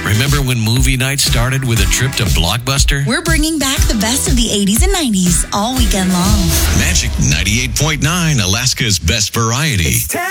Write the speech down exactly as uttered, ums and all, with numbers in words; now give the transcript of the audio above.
Remember when movie night started with a trip to Blockbuster? We're bringing back the best of the eighties and nineties all weekend long. Magic ninety-eight point nine, Alaska's best variety.